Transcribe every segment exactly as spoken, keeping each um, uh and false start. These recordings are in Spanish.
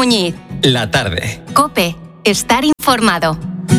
Muñiz. La tarde. COPE. Estar informado.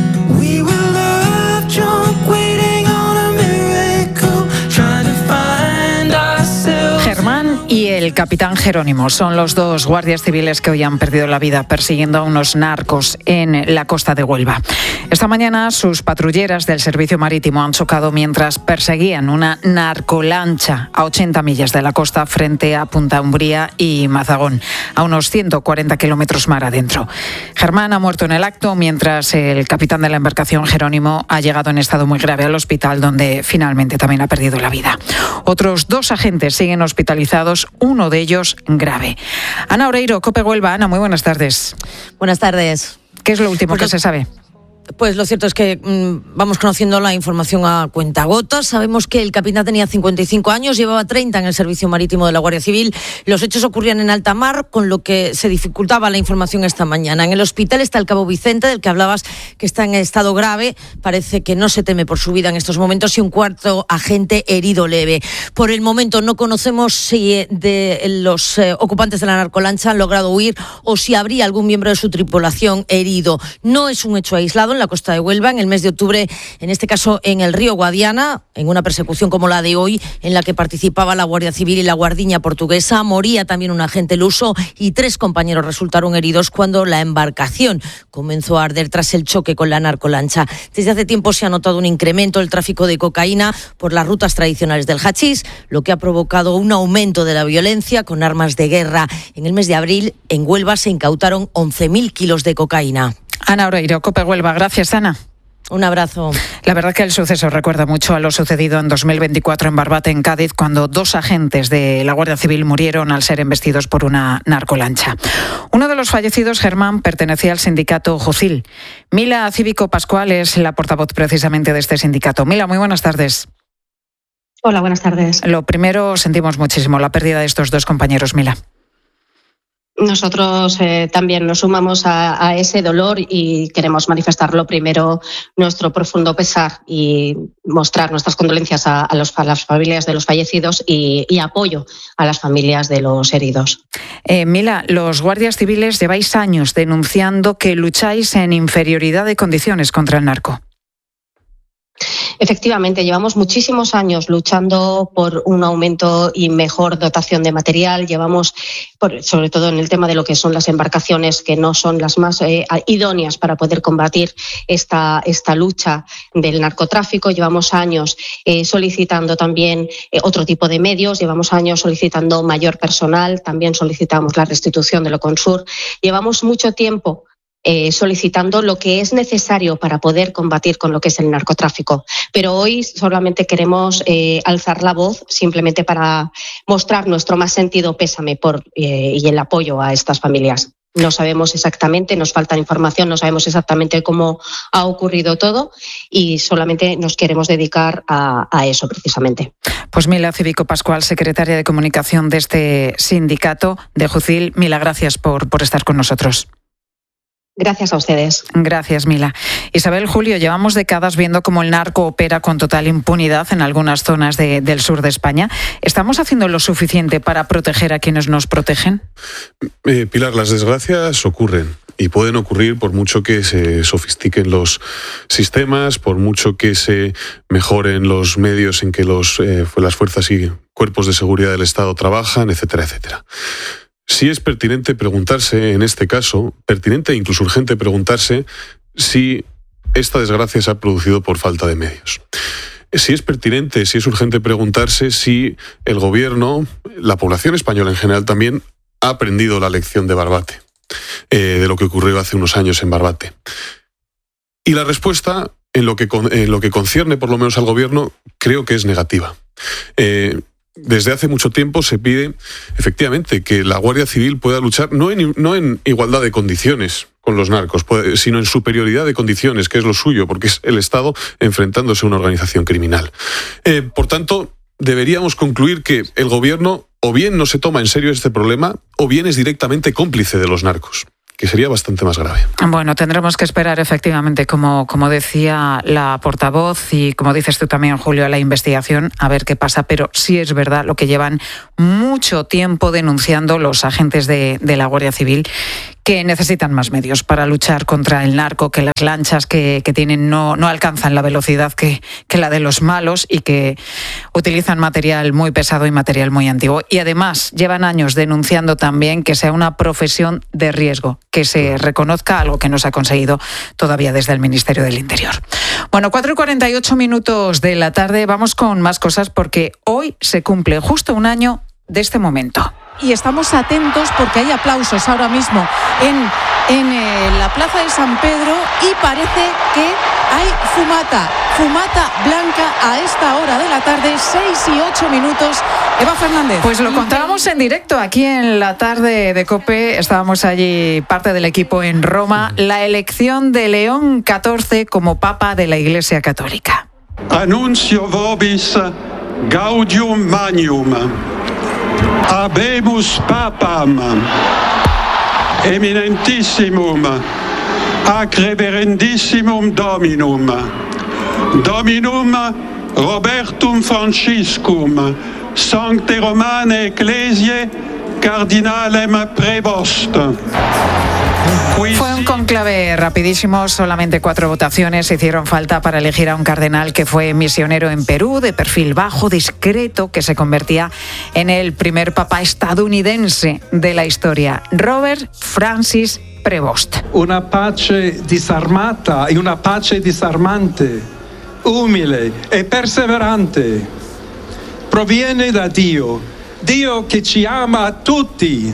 Germán y el capitán Jerónimo son los dos guardias civiles que hoy han perdido la vida persiguiendo a unos narcos en la costa de Huelva. Esta mañana sus patrulleras del servicio marítimo han chocado mientras perseguían una narcolancha a ochenta millas de la costa frente a Punta Umbría y Mazagón, a unos ciento cuarenta kilómetros mar adentro. Germán ha muerto en el acto, mientras el capitán de la embarcación, Jerónimo, ha llegado en estado muy grave al hospital, donde finalmente también ha perdido la vida. Otros dos agentes siguen hospitalizados, uno de ellos grave. Ana Oreiro, COPE Huelva. Ana, muy buenas tardes. Buenas tardes. ¿Qué es lo último pues que lo... se sabe? Pues lo cierto es que mmm, vamos conociendo la información a cuentagotas. Sabemos que el capitán tenía cincuenta y cinco años, llevaba treinta en el servicio marítimo de la Guardia Civil. Los hechos ocurrían en alta mar, con lo que se dificultaba la información esta mañana. En el hospital está el cabo Vicente, del que hablabas, que está en estado grave. Parece que no se teme por su vida en estos momentos, y un cuarto agente herido leve. Por el momento no conocemos si de los eh, ocupantes de la narcolancha han logrado huir o si habría algún miembro de su tripulación herido. No es un hecho aislado en la costa de Huelva. En el mes de octubre, en este caso en el río Guadiana, en una persecución como la de hoy, en la que participaba la Guardia Civil y la Guardiña Portuguesa, moría también un agente luso y tres compañeros resultaron heridos cuando la embarcación comenzó a arder tras el choque con la narcolancha. Desde hace tiempo se ha notado un incremento del tráfico de cocaína por las rutas tradicionales del hachís, lo que ha provocado un aumento de la violencia con armas de guerra. En el mes de abril, en Huelva se incautaron once mil kilos de cocaína. Ana Oreiro, COPE Huelva. Gracias, Ana. Un abrazo. La verdad que el suceso recuerda mucho a lo sucedido en dos mil veinticuatro en Barbate, en Cádiz, cuando dos agentes de la Guardia Civil murieron al ser embestidos por una narcolancha. Uno de los fallecidos, Germán, pertenecía al sindicato Jucil. Mila Cívico Pascual es la portavoz precisamente de este sindicato. Mila, muy buenas tardes. Hola, buenas tardes. Lo primero, sentimos muchísimo la pérdida de estos dos compañeros, Mila. Nosotros eh, también nos sumamos a, a ese dolor y queremos manifestarlo primero nuestro profundo pesar y mostrar nuestras condolencias a, a, los, a las familias de los fallecidos y, y apoyo a las familias de los heridos. Eh, Mila, los guardias civiles lleváis años denunciando que lucháis en inferioridad de condiciones contra el narco. Efectivamente, llevamos muchísimos años luchando por un aumento y mejor dotación de material. Llevamos, por, sobre todo en el tema de lo que son las embarcaciones, que no son las más eh, idóneas para poder combatir esta, esta lucha del narcotráfico. Llevamos años eh, solicitando también eh, otro tipo de medios. Llevamos años solicitando mayor personal. También solicitamos la restitución de Loconsur. Llevamos mucho tiempo Eh, solicitando lo que es necesario para poder combatir con lo que es el narcotráfico. Pero hoy solamente queremos eh, alzar la voz simplemente para mostrar nuestro más sentido pésame por, eh, y el apoyo a estas familias. No sabemos exactamente, nos falta información, no sabemos exactamente cómo ha ocurrido todo y solamente nos queremos dedicar a, a eso precisamente. Pues Mila Cívico Pascual, secretaria de Comunicación de este sindicato de Jucil. Mila, gracias por, por estar con nosotros. Gracias a ustedes. Gracias, Mila. Isabel, Julio, llevamos décadas viendo cómo el narco opera con total impunidad en algunas zonas de, del sur de España. ¿Estamos haciendo lo suficiente para proteger a quienes nos protegen? Eh, Pilar, las desgracias ocurren. Y pueden ocurrir por mucho que se sofistiquen los sistemas, por mucho que se mejoren los medios en que los, eh, las fuerzas y cuerpos de seguridad del Estado trabajan, etcétera, etcétera. Sí es pertinente preguntarse, en este caso, pertinente e incluso urgente preguntarse si esta desgracia se ha producido por falta de medios. Sí es pertinente, sí es urgente preguntarse si el gobierno, la población española en general también, ha aprendido la lección de Barbate, eh, de lo que ocurrió hace unos años en Barbate. Y la respuesta, en lo que, en lo que concierne por lo menos al gobierno, creo que es negativa. Eh, Desde hace mucho tiempo se pide, efectivamente, que la Guardia Civil pueda luchar no en, no en igualdad de condiciones con los narcos, sino en superioridad de condiciones, que es lo suyo, porque es el Estado enfrentándose a una organización criminal. Eh, por tanto, deberíamos concluir que el gobierno o bien no se toma en serio este problema, o bien es directamente cómplice de los narcos, que sería bastante más grave. Bueno, tendremos que esperar efectivamente, como, como decía la portavoz y como dices tú también, Julio, a la investigación, a ver qué pasa, pero sí es verdad lo que llevan mucho tiempo denunciando los agentes de, de la Guardia Civil, que necesitan más medios para luchar contra el narco, que las lanchas que, que tienen no, no alcanzan la velocidad que, que la de los malos y que utilizan material muy pesado y material muy antiguo. Y además llevan años denunciando también que sea una profesión de riesgo, que se reconozca, algo que no se ha conseguido todavía desde el Ministerio del Interior. Bueno, cuatro y cuarenta y ocho minutos de la tarde, vamos con más cosas porque hoy se cumple justo un año de este momento. Y estamos atentos porque hay aplausos ahora mismo en, en eh, la Plaza de San Pedro y parece que hay fumata, fumata blanca a esta hora de la tarde, seis y ocho minutos. Eva Fernández. Pues lo contábamos en directo aquí en la tarde de COPE, estábamos allí parte del equipo en Roma, la elección de León catorce como Papa de la Iglesia Católica. Annuncio vobis gaudium magnum. Habemus papam, eminentissimum, ac reverendissimum dominum, dominum Robertum Franciscum, sancte Romane Ecclesiae, cardinalem prevost. Fue un cónclave rapidísimo, solamente cuatro votaciones hicieron falta para elegir a un cardenal que fue misionero en Perú, de perfil bajo, discreto, que se convertía en el primer papa estadounidense de la historia, Robert Francis Prevost. Una pace disarmata e una pace disarmante, umile e perseverante, proviene da Dio, Dio che ci ama a tutti.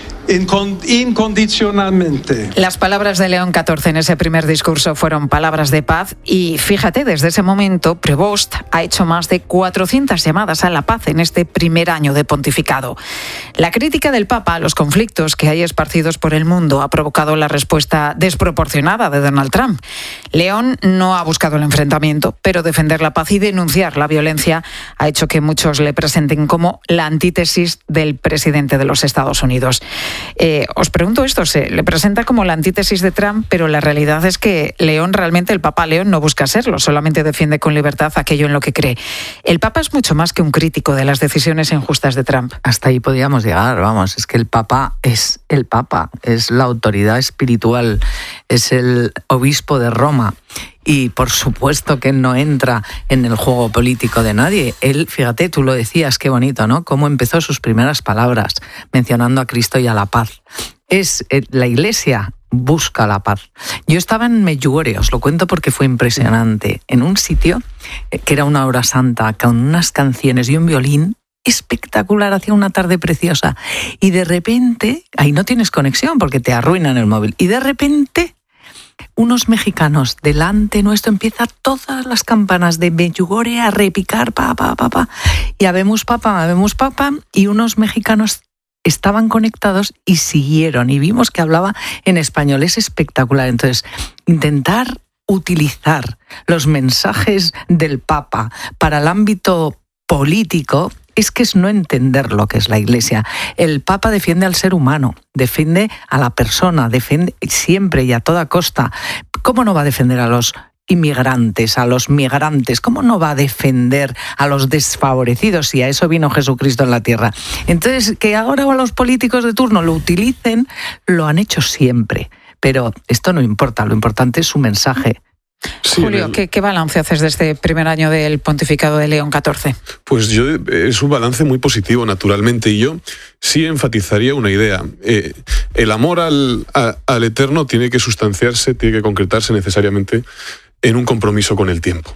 Incondicionalmente. Las palabras de León catorce en ese primer discurso fueron palabras de paz y fíjate, desde ese momento Prevost ha hecho más de cuatrocientas llamadas a la paz en este primer año de pontificado. La crítica del Papa a los conflictos que hay esparcidos por el mundo ha provocado la respuesta desproporcionada de Donald Trump. León no ha buscado el enfrentamiento, pero defender la paz y denunciar la violencia ha hecho que muchos le presenten como la antítesis del presidente de los Estados Unidos. Eh, os pregunto esto, se le presenta como la antítesis de Trump, pero la realidad es que León, realmente el Papa León no busca serlo, solamente defiende con libertad aquello en lo que cree. El Papa es mucho más que un crítico de las decisiones injustas de Trump. Hasta ahí podíamos llegar, vamos, es que el Papa es el Papa, es la autoridad espiritual, es el obispo de Roma. Y por supuesto que no entra en el juego político de nadie. Él, fíjate, tú lo decías, qué bonito, ¿no? Cómo empezó sus primeras palabras, mencionando a Cristo y a la paz. Es eh, la Iglesia busca la paz. Yo estaba en Medjugorje, os lo cuento porque fue impresionante, en un sitio eh, que era una hora santa, con unas canciones y un violín espectacular, hacía una tarde preciosa. Y de repente, ahí no tienes conexión porque te arruinan el móvil, y de repente unos mexicanos delante nuestro, empieza todas las campanas de Medjugorje a repicar, pa, pa, pa, pa, y habemos papá, habemos papá, y unos mexicanos estaban conectados y siguieron, y vimos que hablaba en español, es espectacular. Entonces, intentar utilizar los mensajes del Papa para el ámbito político es que es no entender lo que es la Iglesia. El Papa defiende al ser humano, defiende a la persona, defiende siempre y a toda costa. ¿Cómo no va a defender a los inmigrantes, a los migrantes? ¿Cómo no va a defender a los desfavorecidos si a eso vino Jesucristo en la tierra? Entonces, que ahora los políticos de turno lo utilicen, lo han hecho siempre. Pero esto no importa, lo importante es su mensaje. Sí, Julio, ¿qué, ¿qué balance haces de este primer año del pontificado de León catorce? Pues yo, es un balance muy positivo, naturalmente, y yo sí enfatizaría una idea. Eh, el amor al, a, al Eterno tiene que sustanciarse, tiene que concretarse necesariamente en un compromiso con el tiempo.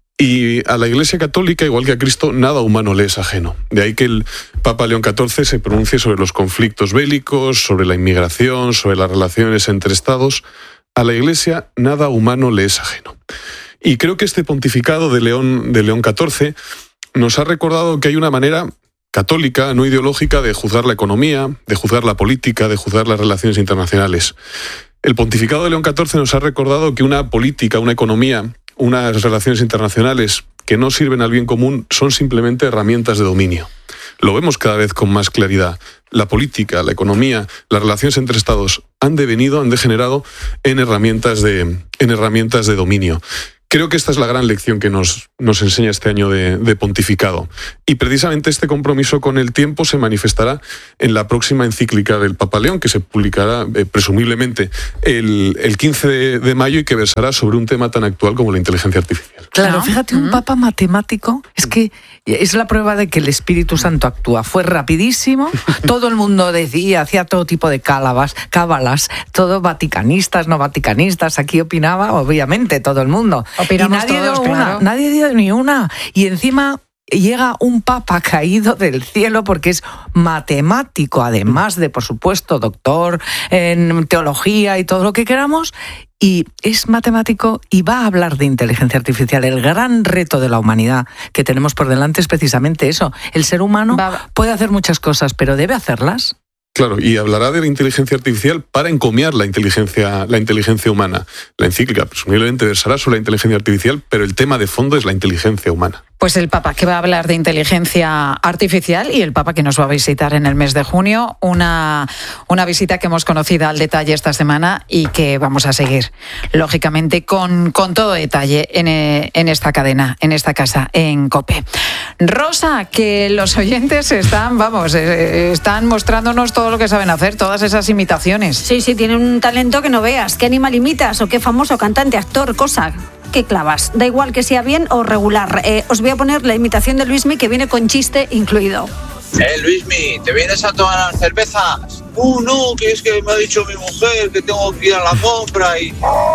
Y a la Iglesia Católica, igual que a Cristo, nada humano le es ajeno. De ahí que el Papa León catorce se pronuncie sobre los conflictos bélicos, sobre la inmigración, sobre las relaciones entre estados. A la Iglesia nada humano le es ajeno. Y creo que este pontificado de León, de León catorce nos ha recordado que hay una manera católica, no ideológica, de juzgar la economía, de juzgar la política, de juzgar las relaciones internacionales. El pontificado de León catorce nos ha recordado que una política, una economía, unas relaciones internacionales que no sirven al bien común son simplemente herramientas de dominio. Lo vemos cada vez con más claridad. La política, la economía, las relaciones entre estados han devenido, han degenerado en herramientas de, en herramientas de dominio. Creo que esta es la gran lección que nos, nos enseña este año de, de pontificado. Y precisamente este compromiso con el tiempo se manifestará en la próxima encíclica del Papa León, que se publicará eh, presumiblemente el, el quince de, de mayo y que versará sobre un tema tan actual como la inteligencia artificial. Claro, fíjate, un papa matemático, es que es la prueba de que el Espíritu Santo actúa. Fue rapidísimo, todo el mundo decía, hacía todo tipo de cábalas, cábalas, todo vaticanistas, no vaticanistas, aquí opinaba, obviamente, todo el mundo. Opinamos y nadie todos, dio una, claro. nadie dio ni una. Y encima llega un papa caído del cielo porque es matemático, además de, por supuesto, doctor en teología y todo lo que queramos, y es matemático y va a hablar de inteligencia artificial. El gran reto de la humanidad que tenemos por delante es precisamente eso. El ser humano va. puede hacer muchas cosas, pero ¿debe hacerlas? Claro, y hablará de la inteligencia artificial para encomiar la inteligencia, la inteligencia humana. La encíclica presumiblemente versará sobre la inteligencia artificial, pero el tema de fondo es la inteligencia humana. Pues el Papa que va a hablar de inteligencia artificial y el Papa que nos va a visitar en el mes de junio, una, una visita que hemos conocido al detalle esta semana y que vamos a seguir, lógicamente, con, con todo detalle en, en esta cadena, en esta casa, en COPE. Rosa, que los oyentes están, vamos, están mostrándonos todo lo que saben hacer, todas esas imitaciones. Sí, sí, tienen un talento que no veas. ¿Qué animal imitas o qué famoso cantante, actor, cosa? ¿Qué clavas? Da igual que sea bien o regular. Eh, os voy a poner la imitación de Luismi que viene con chiste incluido. Eh, Luismi, ¿te vienes a tomar cervezas? Uh, no, que es que me ha dicho mi mujer que tengo que ir a la compra y...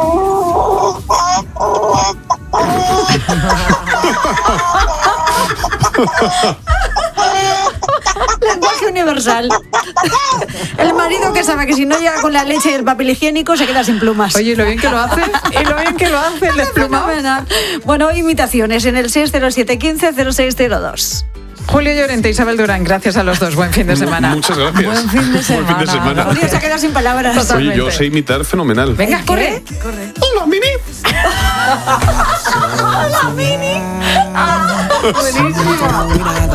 Lenguaje universal. El marido que sabe que si no llega con la leche y el papel higiénico se queda sin plumas. Oye, lo bien que lo hace, y lo bien que lo hace el desplumado. Bueno, imitaciones en el seis cero siete uno cinco cero seis cero dos. Julio Llorente, Isabel Durán, gracias a los dos. Buen fin de semana. Muchas gracias. Buen fin de semana. Buen fin de semana. Julio se queda sin palabras. Totalmente. Oye, yo sé imitar fenomenal. Venga, corre. Corre. ¡Hola, Mini! ¡Hola, Mini! Ah, buenísimo.